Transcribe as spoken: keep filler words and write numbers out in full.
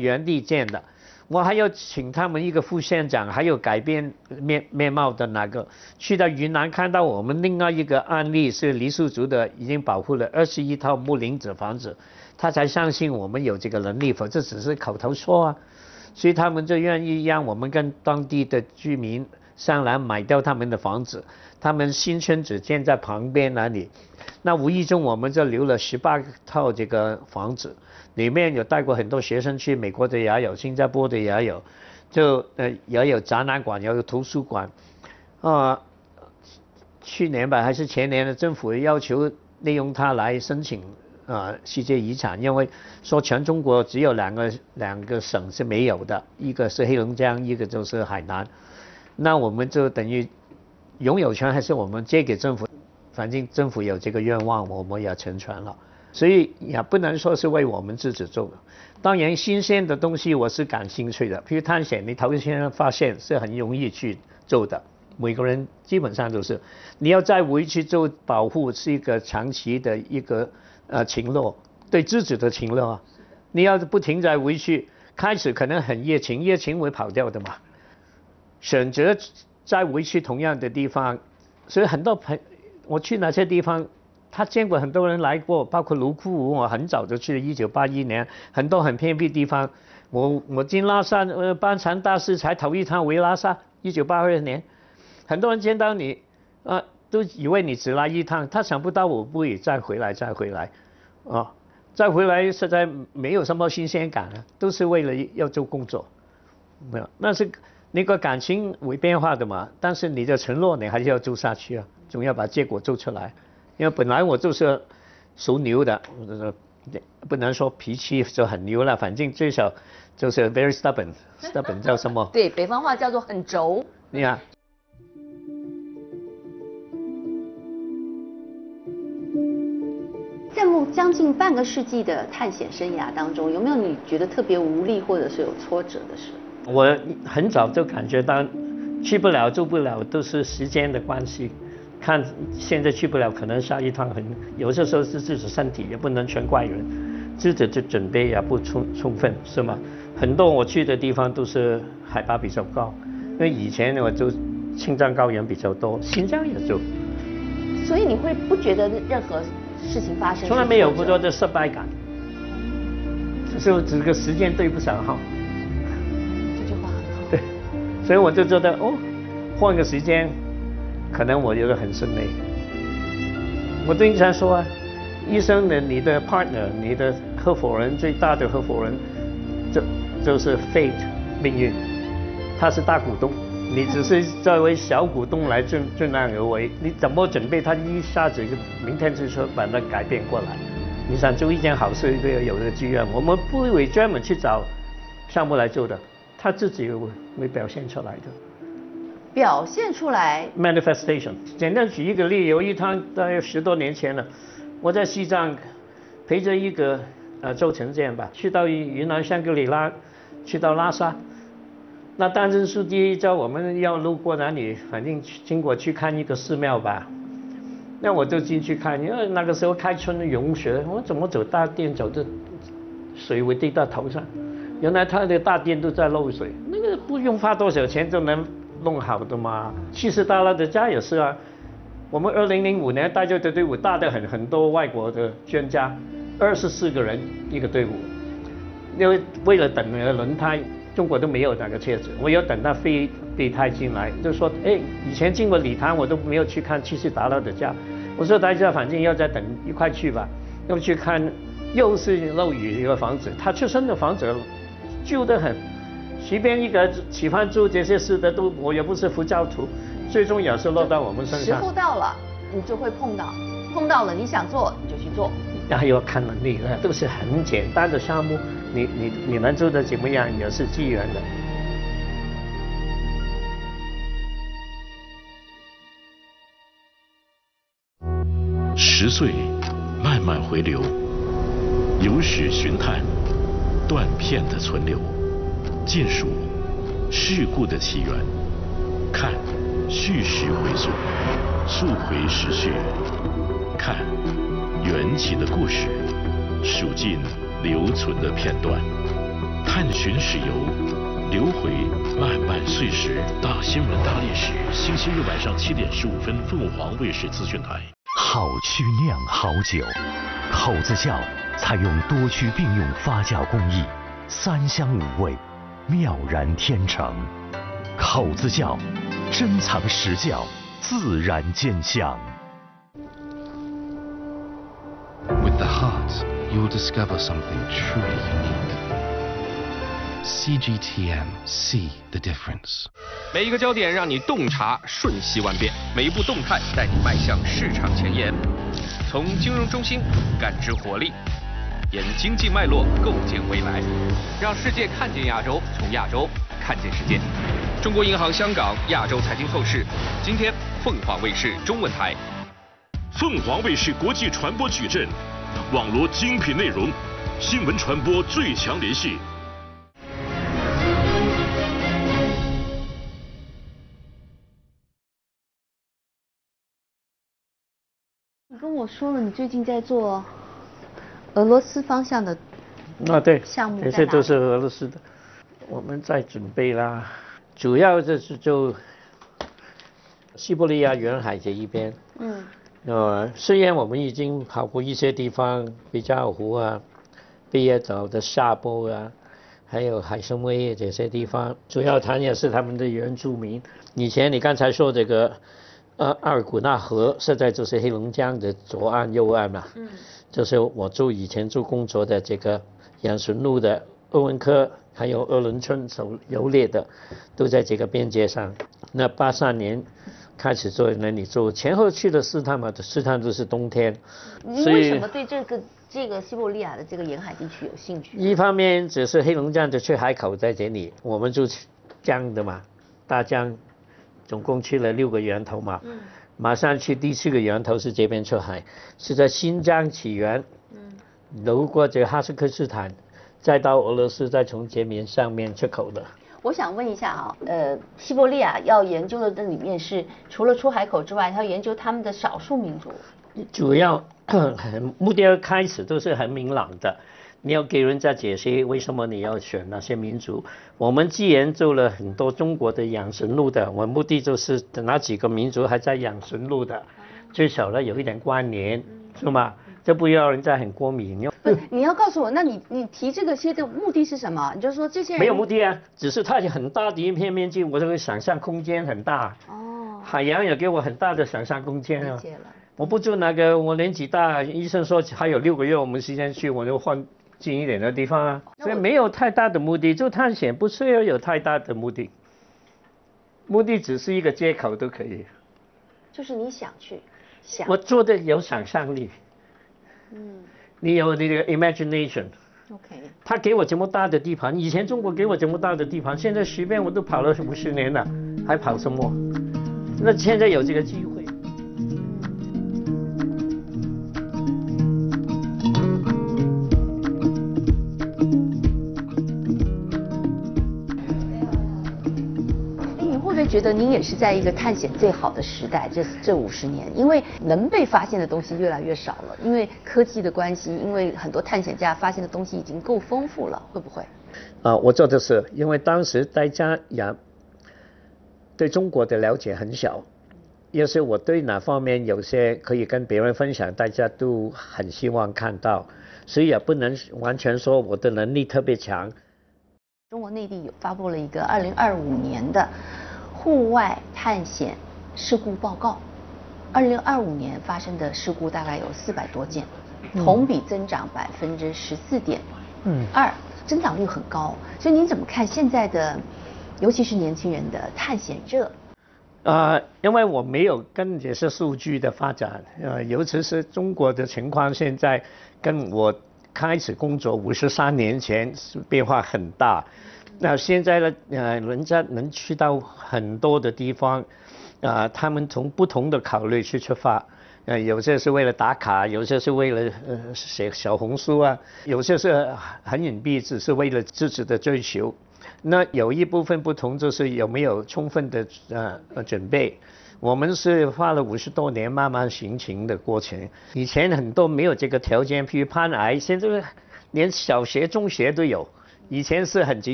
原地建的。我还要请他们一个副县长，还有改变面面貌的那个，去到云南看到我们另外一个案例是傈僳族的，已经保护了二十一套木林子房子，他才相信我们有这个能力，否则只是口头说啊。所以他们就愿意让我们跟当地的居民商量买掉他们的房子，他们新村只建在旁边那里，那无意中我们就留了十八套这个房子，里面有带过很多学生去，美国的也有，新加坡的也有，就呃也有展览馆，也有图书馆，啊、呃，去年吧还是前年的政府要求利用它来申请。啊、呃，世界遗产，因为说全中国只有两个两个省是没有的，一个是黑龙江，一个就是海南。那我们就等于拥有权还是我们借给政府，反正政府有这个愿望，我们也成全了，所以也不能说是为我们自己做的。当然，新鲜的东西我是感兴趣的，比如探险，你头一天发现是很容易去做的。每个人基本上都是，你要再回去做保护，是一个长期的一个。呃，情乐对自己的情乐啊，你要是不停再回去，开始可能很热情，热情会跑掉的嘛。选择再回去同样的地方，所以很多朋我去那些地方，他见过很多人来过，包括卢库湖，我很早就去了，一九八一年，很多很偏僻地方，我我进拉萨，呃，班禅大师才头一趟回拉萨，一九八二年，很多人见到你，啊、呃。都以为你只来一趟，他想不到我不会再回来，再回来，啊，再回来实在没有什么新鲜感了，都是为了要做工作，没有，那是那个感情会变化的嘛，但是你的承诺你还是要做下去啊，总要把结果做出来，因为本来我就是属牛的，不能说脾气就很牛了，反正最少就是 very stubborn，stubborn 叫什么？ 对，北方话叫做很轴。 你看。 在将近半个世纪的探险生涯当中，有没有你觉得特别无力或者是有挫折的事？ 我很早就感觉到去不了做不了都是时间的关系，看现在去不了，可能下一趟很有些时候是自己身体，也不能全怪人，自己的准备也不充充分，是吗？很多我去的地方都是海拔比较高，因为以前我就青藏高原比较多，新疆也就， 所以你会不觉得任何事情发生， 从来没有过多的失败感，只是这个时间对不上号。 这句话很好。 对，所以我就觉得哦，换个时间，可能我觉得很顺利。我经常说啊，医生的你的 partner， 你的合伙人，最大的合伙人，就就是 fate 命运，他是大股东。你只是作为小股东来尽尽量而为，你怎么准备？他一下子就明天就说把它改变过来。你想做一件好事，都要有这个机缘。我们不会专门去找项目来做的，他自己会会表现出来的。 表现出来 manifestation。简单举一个例，有一趟大概十多年前了，我在西藏陪着一个呃周成建吧，去到云南香格里拉，去到拉萨。那丹增书记叫我们要路过哪里，反正经过去看一个寺庙吧。那我就进去看，因为那个时候开春的融雪，我怎么走大殿走的水会滴到头上？原来他的大殿都在漏水，那个不用花多少钱就能弄好的嘛。七十大拉的家也是啊，我们二零零五年带队的队伍大得很，很多外国的专家，二十四个人一个队伍，因为为了等那个轮胎。中国都没有那个车子，我要等到飞备胎进来，就说，哎，以前经过礼堂我都没有去看七十达拉的家，我说大家反正要再等一块去吧，要去看，又是漏雨一个房子，他出生的房子旧得很，随便一个喜欢做这些事的都，我也不是佛教徒，最终也是落到我们身上。 时候到了，你就会碰到，碰到了你想做你就去做。 还要看能力，都是很简单的项目，你你你能做的怎么样也是机缘的。 十岁，慢慢回流，有史寻探，断片的存留，见数事故的起源，看叙事回溯，溯回时序，看缘起的故事，数尽留存的片段， 探寻史游，留回漫漫岁时。大新闻大历史，星期日晚上七点十五分，凤凰卫视资讯台。 好曲酿好酒，口子窖采用多区并用发酵工艺，三香五味，妙然天成。口子窖，珍藏实窖，自然见香。 With the heart, you'll discover something truly unique. C G T M, see the difference. 每一个焦点让你洞察瞬息万变，每一步动态带你迈向市场前沿。从金融中心感知活力，沿经济脉络构建未来，让世界看见亚洲，从亚洲看见世界。中国银行香港亚洲财经透视，今天凤凰卫视中文台。 凤凰卫视国际传播矩阵，网罗精品内容，新闻传播最强联系。 你跟我说了，你最近在做俄罗斯方向的啊，对， 项目在哪里？ 这些都是俄罗斯的，我们在准备啦。主要就是就西伯利亚沿海这一边，嗯，呃，虽然我们已经跑过一些地方，比加尔湖啊、贝叶岛的下部啊，还有海参崴这些地方，主要它也是他们的原住民。以前你刚才说这个，呃，阿尔古纳河现在就是黑龙江的左岸、右岸嘛，嗯，就是我住以前做工作的这个养纯路的鄂温克。还有鄂伦春所游猎的，都在这个边界上。那八三年开始做那里做，前后去了四趟嘛，四趟都是冬天。 你为什么对这个这个西伯利亚的这个沿海地区有兴趣？ 一方面只是黑龙江的去海口在这里，我们就江的嘛，大江，总共去了六个源头嘛。嗯。马上去第四个源头是这边出海，是在新疆起源。嗯。流过这个哈萨克斯坦。再到俄罗斯，再从这边上面出口的。 我想问一下啊，呃，西伯利亚要研究的这里面是除了出海口之外，要研究他们的少数民族。 主要目的开始都是很明朗的，你要给人家解释为什么你要选那些民族。我们既然做了很多中国的养纯路的，我目的就是哪几个民族还在养纯路的，最少呢有一点关联，是吗？这不要人家很过敏。 不，你要告诉我，那你你提这个些的目的是什么？你就说这些人没有目的啊，只是它有很大的一片面积，我这个想象空间很大。哦。海洋也给我很大的想象空间啊。理解了。我不住那个，我年纪大，医生说还有六个月我们时间去，我就换近一点的地方啊。所以没有太大的目的，就探险不需要有太大的目的，目的只是一个借口都可以。 就是你想去想。 我做的有想象力。嗯，你有那个 imagination。OK。他给我这么大的地盘，以前中国给我这么大的地盘，现在随便我都跑了五十年了，还跑什么？那现在有这个机会。 觉得您也是在一个探险最好的时代，这这五十年，因为能被发现的东西越来越少了，因为科技的关系，因为很多探险家发现的东西已经够丰富了，会不会？ 啊，我做的是，因为当时大家也对中国的了解很小，要是我对哪方面有些可以跟别人分享，大家都很希望看到，所以也不能完全说我的能力特别强。 中国内地有发布了一个二零二五年的户外探险事故报告，二零二五年发生的事故大概有四百多件，同比增长百分之十四点二，增长率很高。所以您怎么看现在的，尤其是年轻人的探险热？ 啊、呃，因为我没有跟这些数据的发展，呃，尤其是中国的情况，现在跟我开始工作五十三年前是变化很大。那现在呢，呃，人家能去到很多的地方，啊、呃，他们从不同的考虑去出发，呃，有些是为了打卡，有些是为了呃写小红书啊，有些是很隐蔽，只是为了自己的追求。那有一部分不同就是有没有充分的呃准备。我们是花了五十多年慢慢形成的过程，以前很多没有这个条件，譬如攀崖，现在连小学、中学都有。 以前是很急。